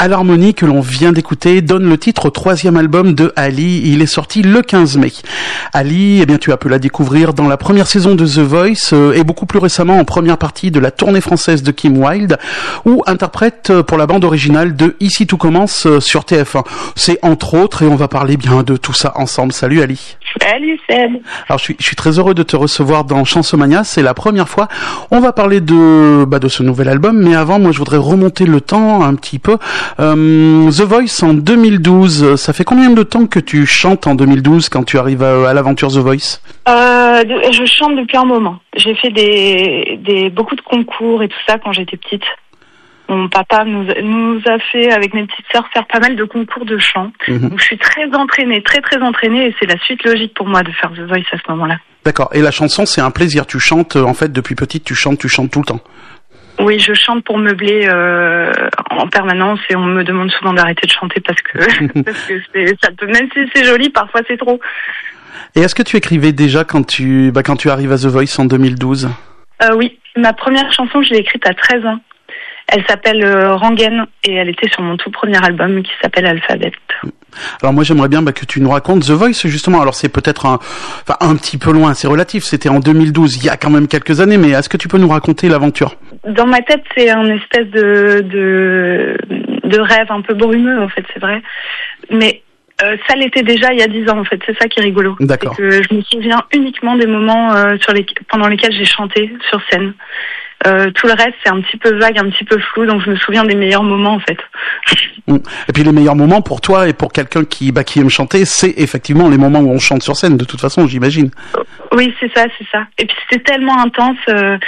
À l'harmonie que l'on vient d'écouter donne le titre au 3e album de Ali. Il est sorti le 15 mai. Ali, eh bien, tu as pu la découvrir dans la première saison de The Voice et beaucoup plus récemment en première partie de la tournée française de Kim Wilde, ou interprète pour la bande originale de Ici tout commence sur TF1. C'est entre autres, et on va parler bien de tout ça ensemble. Salut Ali. Salut Seb. Alors je suis très heureux de te recevoir dans Chansomania, c'est la première fois. On va parler de ce nouvel album, mais avant, moi je voudrais remonter le temps un petit peu. The Voice en 2012, ça fait combien de temps que tu chantes en 2012 quand tu arrives à l'aventure The Voice? Je chante depuis un moment. J'ai fait beaucoup de concours et tout ça quand j'étais petite. Mon papa nous a fait, avec mes petites sœurs, faire pas mal de concours de chant. Donc je suis très entraînée, très et c'est la suite logique pour moi de faire The Voice à ce moment-là. D'accord. Et la chanson, c'est un plaisir. Tu chantes, en fait, depuis petite, tu chantes tout le temps. Oui, je chante pour meubler en permanence et on me demande souvent d'arrêter de chanter parce que ça peut, même si c'est joli, parfois c'est trop. Et est-ce que tu écrivais déjà quand tu arrives à The Voice en 2012? Oui, ma première chanson, je l'ai écrite à 13 ans. Elle s'appelle Rengaine et elle était sur mon tout premier album qui s'appelle Alphabet. Alors moi j'aimerais bien que tu nous racontes The Voice justement. Alors c'est peut-être un petit peu loin, c'est relatif, c'était en 2012, il y a quand même quelques années, mais est-ce que tu peux nous raconter l'aventure? Dans ma tête c'est un espèce de rêve un peu brumeux en fait, c'est vrai. Mais ça l'était déjà il y a 10 ans en fait, c'est ça qui est rigolo. D'accord. C'est que je me souviens uniquement des moments pendant lesquels j'ai chanté sur scène. Tout le reste c'est un petit peu vague, un petit peu flou, donc je me souviens des meilleurs moments en fait. Et puis les meilleurs moments pour toi et pour quelqu'un qui aime chanter, c'est effectivement les moments où on chante sur scène de toute façon, j'imagine. Oui, c'est ça. Et puis c'était tellement intense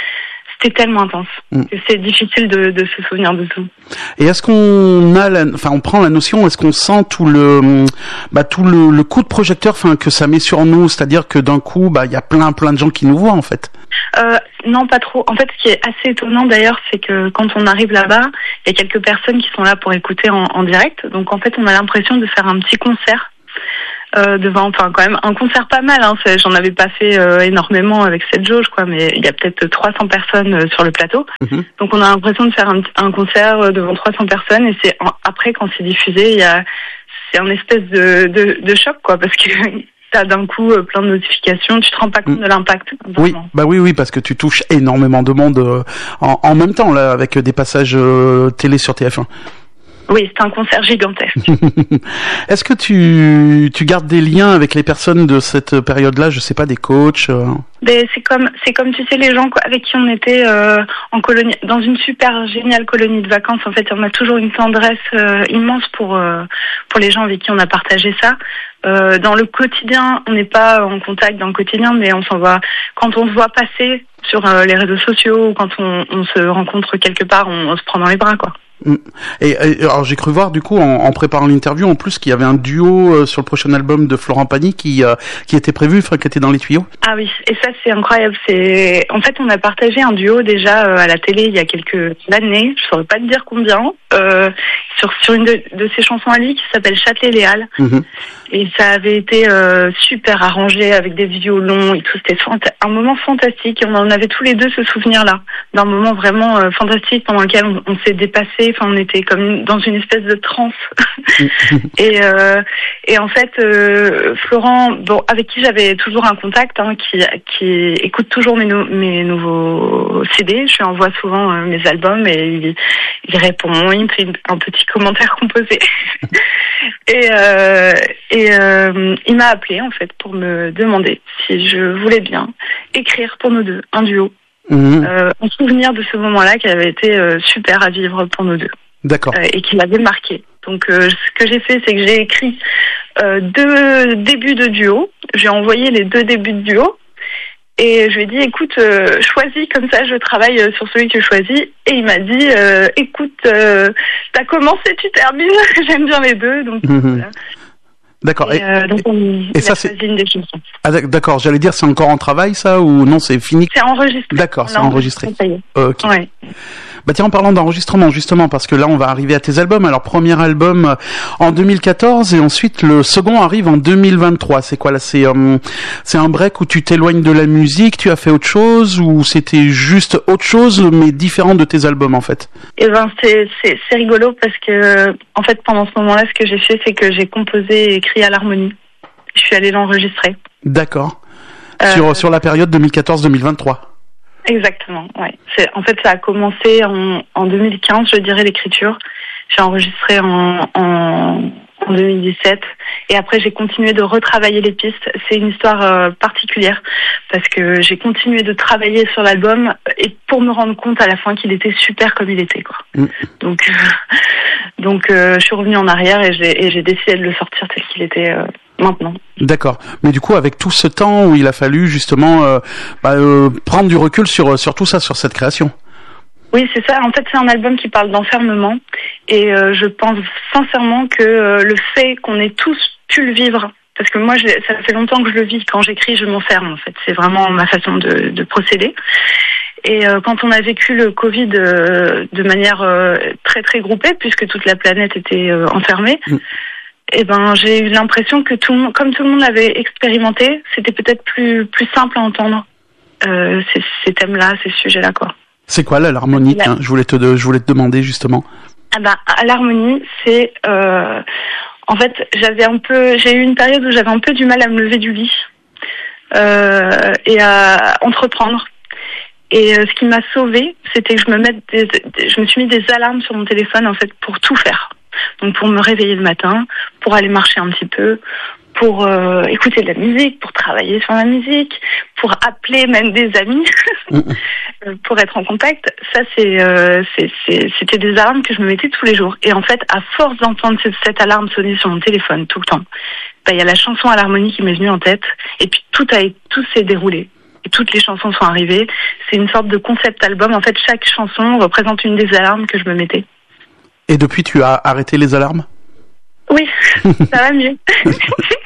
que c'est difficile de se souvenir de tout. Et est-ce qu'on on prend la notion, est-ce qu'on sent tout le coup de projecteur, que ça met sur nous, c'est-à-dire que d'un coup, il y a plein de gens qui nous voient en fait. Non, pas trop. En fait, ce qui est assez étonnant d'ailleurs, c'est que quand on arrive là-bas, il y a quelques personnes qui sont là pour écouter en direct. Donc en fait, on a l'impression de faire un petit concert devant, quand même un concert pas mal. J'en avais pas fait énormément avec cette jauge, mais il y a peut-être 300 personnes sur le plateau. Donc on a l'impression de faire un concert devant 300 personnes. Et c'est après quand c'est diffusé, c'est un espèce de choc, parce que t'as d'un coup plein de notifications, tu te rends pas compte de l'impact. Oui, parce que tu touches énormément de monde en même temps là, avec des passages télé sur TF1. Oui, c'est un concert gigantesque. Est-ce que tu gardes des liens avec les personnes de cette période-là, je sais pas, des coachs c'est comme tu sais, les gens avec qui on était en colonie, dans une super géniale colonie de vacances. En fait, on a toujours une tendresse immense pour les gens avec qui on a partagé ça. Dans le quotidien, on n'est pas en contact dans le quotidien, mais on s'en voit quand on se voit passer sur les réseaux sociaux ou quand on se rencontre quelque part, on se prend dans les bras, Et alors j'ai cru voir du coup en préparant l'interview en plus qu'il y avait un duo sur le prochain album de Florent Pagny qui était prévu, qui était dans les tuyaux. Ah oui, et ça c'est incroyable. En fait on a partagé un duo déjà à la télé il y a quelques années, je saurais pas te dire combien, sur une de ses chansons à lui qui s'appelle Châtelet-Léal. Et ça avait été super arrangé avec des violons et tout. C'était un moment fantastique. Et on en avait tous les deux ce souvenir-là, d'un moment vraiment fantastique pendant lequel on s'est dépassé. On était comme dans une espèce de transe. Et en fait, Florent, avec qui j'avais toujours un contact, qui écoute toujours mes nouveaux CD. Je lui envoie souvent mes albums et il répond, il me fait un petit commentaire composé. Et il m'a appelé en fait pour me demander si je voulais bien écrire pour nous deux un duo en souvenir de ce moment-là qui avait été super à vivre pour nous deux. D'accord. Et qui l'avait marqué. Donc ce que j'ai fait, c'est que j'ai écrit 2 débuts de duo. J'ai envoyé les 2 débuts de duo. Et je lui ai dit, écoute, choisis, comme ça je travaille sur celui que je choisis. Et il m'a dit, écoute, t'as commencé, tu termines. J'aime bien les deux, donc voilà. D'accord. Donc et ça, c'est une des chansons. Ah, d'accord, j'allais dire, c'est encore en travail, ça, ou non, c'est fini? C'est enregistré. D'accord, c'est enregistré. Ok. Ouais. Bah tiens, en parlant d'enregistrement, justement, parce que là, on va arriver à tes albums. Alors, premier album en 2014, et ensuite, le second arrive en 2023. C'est quoi, là? C'est un break où tu t'éloignes de la musique, tu as fait autre chose, ou c'était juste autre chose, mais différent de tes albums, en fait? Eh ben, c'est rigolo, parce que, en fait, pendant ce moment-là, ce que j'ai fait, c'est que j'ai composé et écrit à l'harmonie. Je suis allée l'enregistrer. D'accord. Sur la période 2014-2023. Exactement, ouais. En fait, ça a commencé en 2015, je dirais, l'écriture. J'ai enregistré en 2017. Et après, j'ai continué de retravailler les pistes. C'est une histoire particulière parce que j'ai continué de travailler sur l'album et pour me rendre compte à la fin qu'il était super comme il était, quoi. Donc, je suis revenue en arrière et j'ai décidé de le sortir tel qu'il était maintenant. D'accord. Mais du coup, avec tout ce temps où il a fallu justement prendre du recul sur tout ça, sur cette création. Oui, c'est ça. En fait, c'est un album qui parle d'enfermement et je pense sincèrement que le fait qu'on ait tous pu le vivre, parce que moi, ça fait longtemps que je le vis. Quand j'écris, je m'enferme. En fait, c'est vraiment ma façon de procéder. Et quand on a vécu le Covid de manière très très groupée, puisque toute la planète était enfermée. Eh ben, j'ai eu l'impression que comme tout le monde l'avait expérimenté, c'était peut-être plus simple à entendre ces thèmes-là, ces sujets-là, quoi. C'est quoi là, l'harmonie? Tiens, je voulais te demander justement. Ah ben, l'harmonie, c'est en fait, j'ai eu une période où j'avais un peu du mal à me lever du lit et à entreprendre. Et ce qui m'a sauvée, c'était que je me suis mis des alarmes sur mon téléphone en fait pour tout faire. Donc pour me réveiller le matin, pour aller marcher un petit peu, pour écouter de la musique, pour travailler sur la musique, pour appeler même des amis, pour être en contact. Ça, c'était des alarmes que je me mettais tous les jours. Et en fait, à force d'entendre cette alarme sonner sur mon téléphone tout le temps, il y a la chanson à l'harmonie qui m'est venue en tête. Et puis tout s'est déroulé. Et toutes les chansons sont arrivées. C'est une sorte de concept album. En fait, chaque chanson représente une des alarmes que je me mettais. Et depuis, tu as arrêté les alarmes? Oui, ça va mieux.